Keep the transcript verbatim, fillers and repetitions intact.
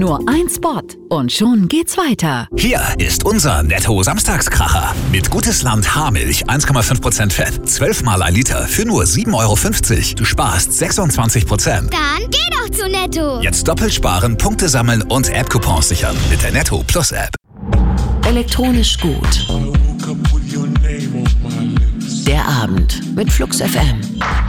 Nur ein Spot und schon geht's weiter. Hier ist unser Netto-Samstagskracher. Mit Gutes Land Haarmilch, eins Komma fünf Prozent Fett, zwölf Mal ein Liter für nur sieben Euro fünfzig. Du sparst sechsundzwanzig Prozent. Dann geh doch zu Netto. Jetzt doppelt sparen, Punkte sammeln und App-Coupons sichern mit der Netto Plus App. Elektronisch gut. Der Abend mit Flux F M.